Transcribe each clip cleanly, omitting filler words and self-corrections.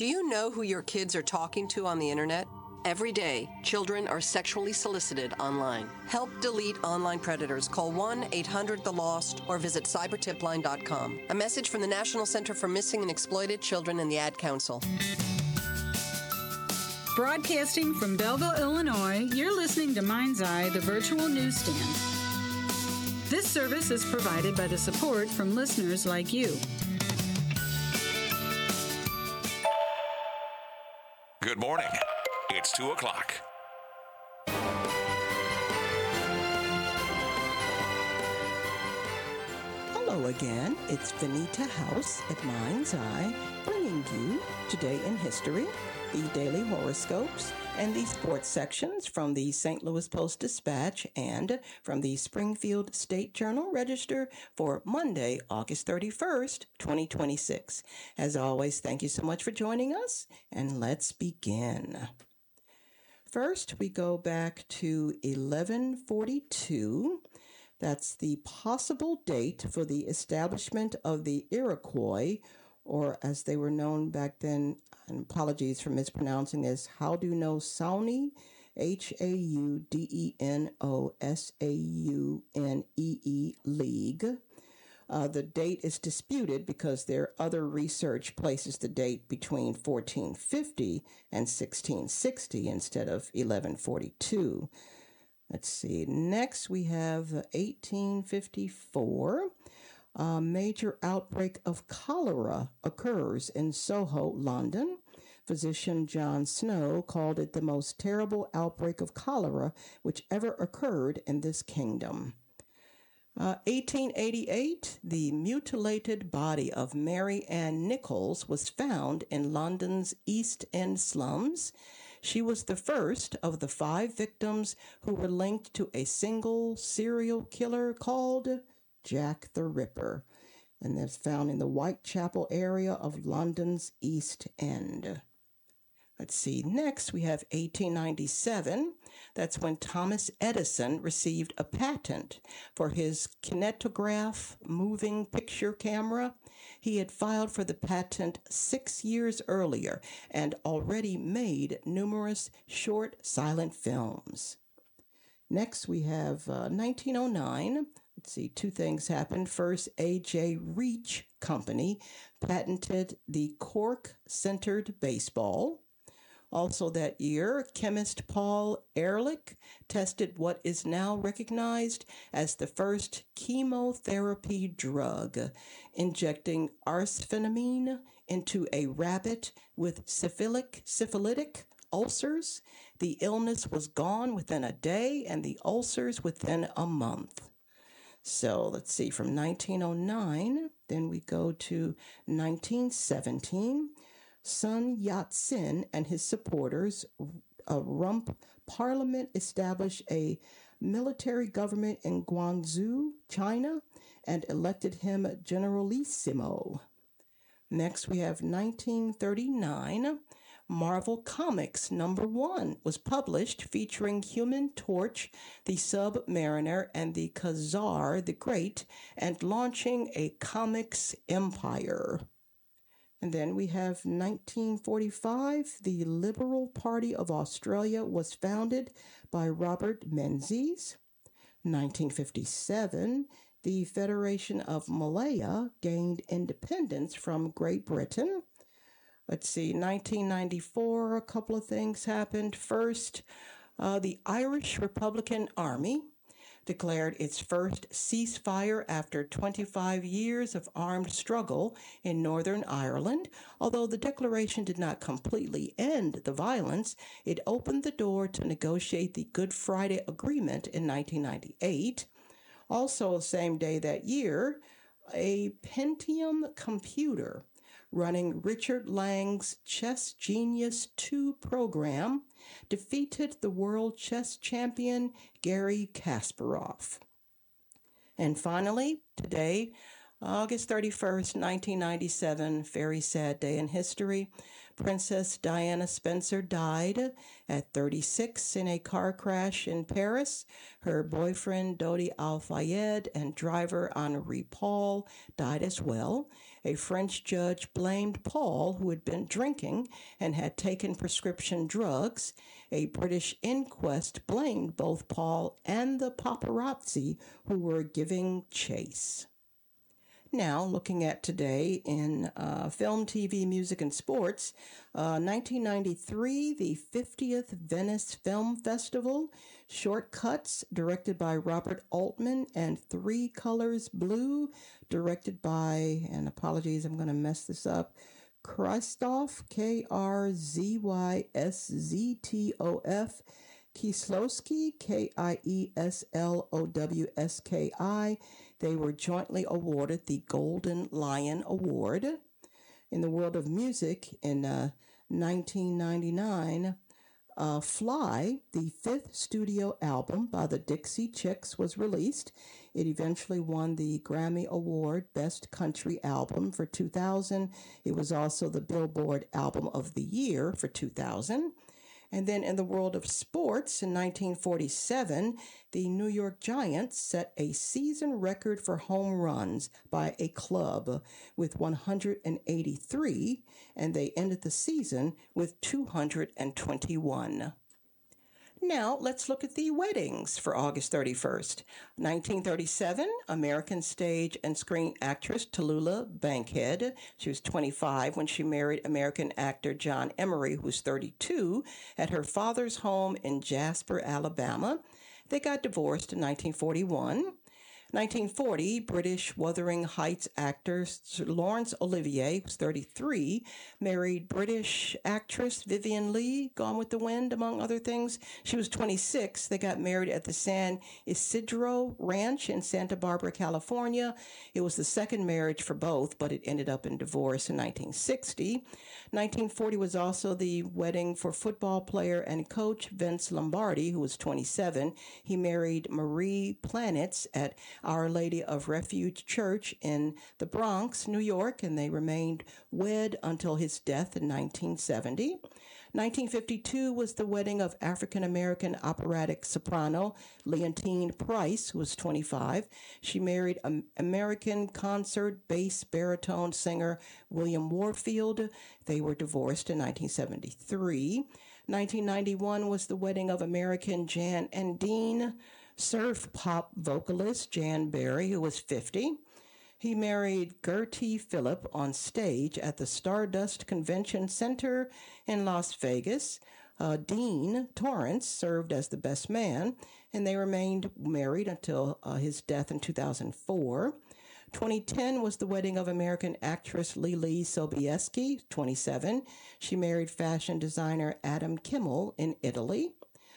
Do you know who your kids are talking to on the internet? Every day, children are sexually solicited online. Help delete online predators. Call 1-800-THE-LOST or visit cybertipline.com. A message from the National Center for Missing and Exploited Children and the Ad Council. Broadcasting from Belleville, Illinois, you're listening to Mind's Eye, the virtual newsstand. This service is provided by the support from listeners like you. Good morning. It's 2 o'clock. Hello again. It's Vanita House at Mind's Eye, bringing you Today in History, the daily horoscopes, and the sports sections from the St. Louis Post-Dispatch and from the Springfield State Journal-Register for Monday, August 31st, 2026. As always, thank you so much for joining us, and let's begin. First, we go back to 1142. That's the possible date for the establishment of the Iroquois, or as they were known back then, and apologies for mispronouncing this, Haudenosaunee, Haudenosaunee League. The date is disputed because their other research places the date between 1450 and 1660 instead of 1142. Let's see. Next, we have 1854. A major outbreak of cholera occurs in Soho, London. Physician John Snow called it the most terrible outbreak of cholera which ever occurred in this kingdom. 1888, the mutilated body of Mary Ann Nichols was found in London's East End slums. She was the first of the 5 victims who were linked to a single serial killer called Jack the Ripper, and that's found in the Whitechapel area of London's East End. Let's see, next we have 1897. That's when Thomas Edison received a patent for his kinetograph moving picture camera. He had filed for the patent 6 years earlier and already made numerous short silent films. Next we have 1909. Let's see, 2 things happened. First, A.J. Reach Company patented the cork-centered baseball. Also that year, chemist Paul Ehrlich tested what is now recognized as the first chemotherapy drug, injecting arsphenamine into a rabbit with syphilitic ulcers. The illness was gone within a day and the ulcers within a month. So let's see, from 1909, then we go to 1917. Sun Yat-sen and his supporters, Rump Parliament, established a military government in Guangzhou, China, and elected him Generalissimo. Next, we have 1939. Marvel Comics #1 was published, featuring Human Torch, the Submariner, and the Khazar the Great, and launching a comics empire. And then we have 1945. The Liberal Party of Australia was founded by Robert Menzies. 1957. The Federation of Malaya gained independence from Great Britain. Let's see, 1994, a couple of things happened. First, the Irish Republican Army declared its first ceasefire after 25 years of armed struggle in Northern Ireland. Although the declaration did not completely end the violence, it opened the door to negotiate the Good Friday Agreement in 1998. Also, same day that year, a Pentium computer running Richard Lang's Chess Genius 2 program defeated the world chess champion Garry Kasparov. And finally, today, August 31st, 1997, very sad day in history. Princess Diana Spencer died at 36 in a car crash in Paris. Her boyfriend, Dodi Al-Fayed, and driver Henri Paul died as well. A French judge blamed Paul, who had been drinking and had taken prescription drugs. A British inquest blamed both Paul and the paparazzi who were giving chase. Now, looking at today in film, TV, music, and sports, 1993, the 50th Venice Film Festival, Shortcuts, directed by Robert Altman, and Three Colors Blue, directed by, and apologies, I'm going to mess this up, Krzysztof, Krzysztof, Kieslowski, Kieslowski. They were jointly awarded the Golden Lion Award. In the world of music, in 1999, Fly, the fifth studio album by the Dixie Chicks, was released. It eventually won the Grammy Award Best Country Album for 2000. It was also the Billboard Album of the Year for 2000. And then in the world of sports, in 1947, the New York Giants set a season record for home runs by a club with 183, and they ended the season with 221. Now, let's look at the weddings for August 31st. 1937, American stage and screen actress Tallulah Bankhead. She was 25 when she married American actor John Emery, who was 32, at her father's home in Jasper, Alabama. They got divorced in 1941. 1940, British Wuthering Heights actor Laurence Olivier, who's 33, married British actress Vivien Leigh, Gone with the Wind, among other things. She was 26. They got married at the San Isidro Ranch in Santa Barbara, California. It was the second marriage for both, but it ended up in divorce in 1960. 1940 was also the wedding for football player and coach Vince Lombardi, who was 27. He married Marie Planitz at Our Lady of Refuge Church in the Bronx, New York, and they remained wed until his death in 1970. 1952 was the wedding of African-American operatic soprano Leontine Price, who was 25. She married American concert bass baritone singer William Warfield. They were divorced in 1973. 1991 was the wedding of American Jan and Dean surf pop vocalist Jan Berry, who was 50. He married Gertie Phillip on stage at the Stardust Convention Center in Las Vegas. Dean Torrance served as the best man, and they remained married until his death in 2004. 2010 was the wedding of American actress Lili Sobieski, 27. She married fashion designer Adam Kimmel in Italy.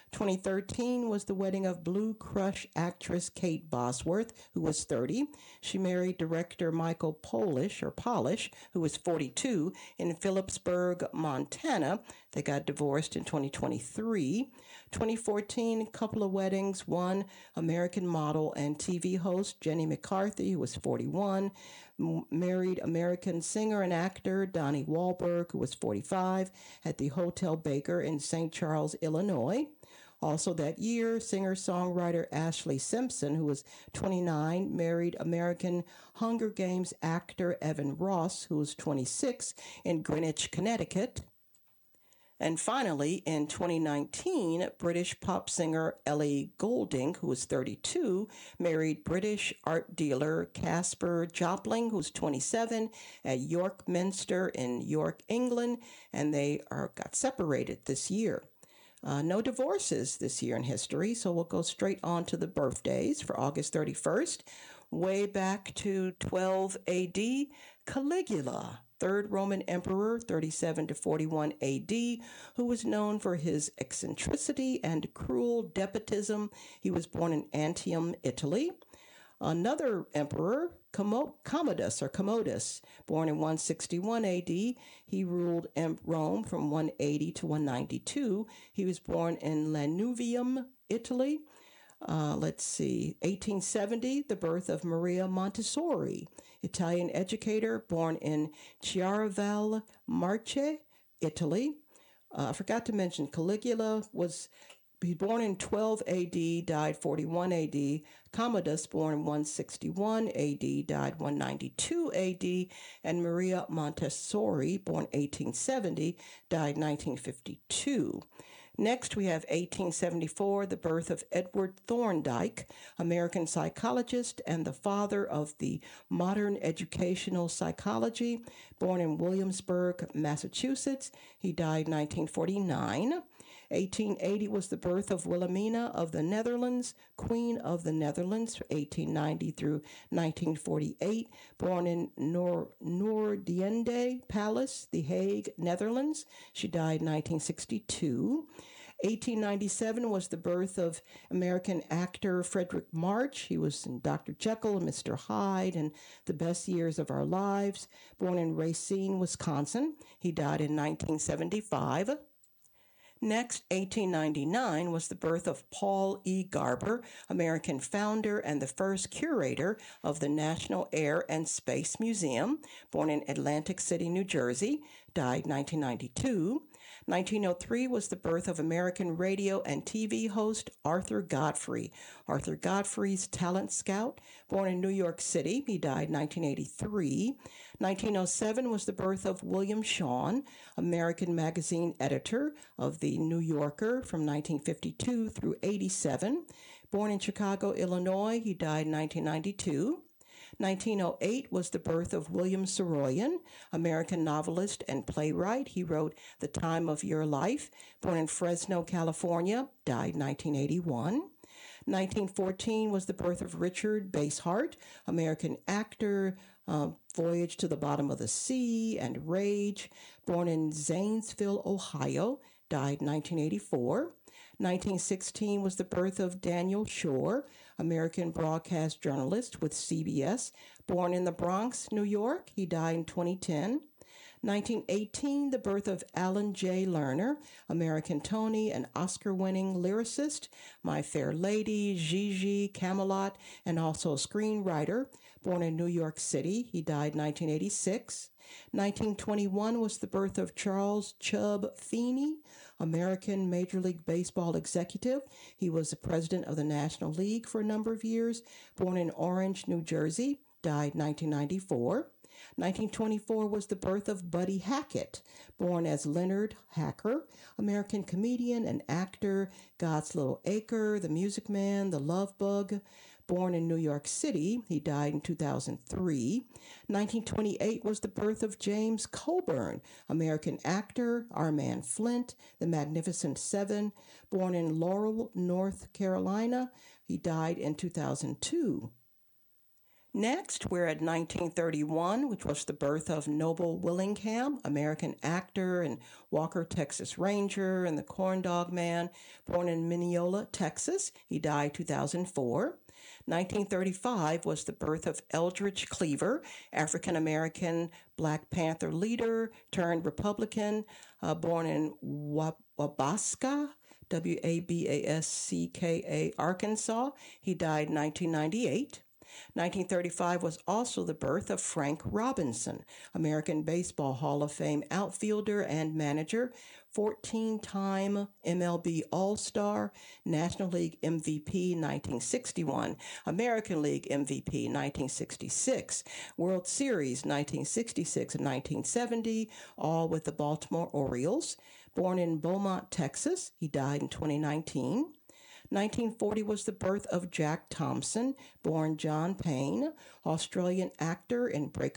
2013 was the wedding of Blue Crush actress Kate Bosworth, who was 30. She married director Michael Polish, who was 42, in Phillipsburg, Montana. They got divorced in 2023. 2014, couple of weddings. One, American model and TV host Jenny McCarthy, who was 41, married American singer and actor Donnie Wahlberg, who was 45, at the Hotel Baker in St. Charles, Illinois. Also that year, singer-songwriter Ashley Simpson, who was 29, married American Hunger Games actor Evan Ross, who was 26, in Greenwich, Connecticut. And finally, in 2019, British pop singer Ellie Goulding, who was 32, married British art dealer Caspar Jopling, who was 27, at York Minster in York, England, and they got separated this year. No divorces this year in history, so we'll go straight on to the birthdays for August 31st. Way back to 12 AD, Caligula, third Roman emperor, 37 to 41 AD, who was known for his eccentricity and cruel despotism. He was born in Antium, Italy. Another emperor, Commodus, born in 161 AD. He ruled Rome from 180 to 192. He was born in Lanuvium, Italy. 1870, the birth of Maria Montessori, Italian educator, born in Chiaraval Marche, Italy. I forgot to mention Caligula was born in 12 AD, died 41 AD. Commodus, born in 161 AD, died 192 AD. And Maria Montessori, born 1870, died 1952. Next, we have 1874, the birth of Edward Thorndike, American psychologist and the father of the modern educational psychology, born in Williamsburg, Massachusetts. He died 1949. 1880 was the birth of Wilhelmina of the Netherlands, Queen of the Netherlands, 1890 through 1948, born in Noordeinde Palace, The Hague, Netherlands. She died 1962. 1897 was the birth of American actor Frederick March. He was in Dr. Jekyll and Mr. Hyde and The Best Years of Our Lives, born in Racine, Wisconsin. He died in 1975. Next, 1899 was the birth of Paul E. Garber, American founder and the first curator of the National Air and Space Museum, born in Atlantic City, New Jersey, died 1992. 1903 was the birth of American radio and TV host Arthur Godfrey. Arthur Godfrey's talent scout, born in New York City. He died 1983. 1907 was the birth of William Shawn, American magazine editor of The New Yorker from 1952 through 87. Born in Chicago, Illinois, he died 1992. 1908 was the birth of William Saroyan, American novelist and playwright. He wrote The Time of Your Life, born in Fresno, California, died 1981. 1914 was the birth of Richard Basehart, American actor, Voyage to the Bottom of the Sea and Rage, born in Zanesville, Ohio, died 1984. 1916 was the birth of Daniel Shore, American broadcast journalist with CBS, born in the Bronx, New York. He died in 2010. 1918, the birth of Alan J. Lerner, American Tony and Oscar-winning lyricist, My Fair Lady, Gigi, Camelot, and also a screenwriter, born in New York City. He died 1986. 1921 was the birth of Charles Chubb Feeney, American Major League Baseball executive. He was the president of the National League for a number of years, born in Orange, New Jersey, died 1994. 1924 was the birth of Buddy Hackett, born as Leonard Hacker, American comedian and actor, God's Little Acre, The Music Man, The Love Bug, born in New York City. He died in 2003. 1928 was the birth of James Coburn, American actor, Our Man Flint, The Magnificent Seven, born in Laurel, North Carolina. He died in 2002. Next, we're at 1931, which was the birth of Noble Willingham, American actor and Walker, Texas Ranger, and the Corn Dog Man, born in Mineola, Texas. He died 2004. 1935 was the birth of Eldridge Cleaver, African-American Black Panther leader turned Republican, born in Wabasca, Wabascka, Arkansas. He died 1998. 1935 was also the birth of Frank Robinson, American Baseball Hall of Fame outfielder and manager, 14-time MLB All-Star, National League MVP 1961, American League MVP 1966, World Series 1966 and 1970, all with the Baltimore Orioles. Born in Beaumont, Texas, he died in 2019. 1940 was the birth of Jack Thompson, born John Payne, Australian actor and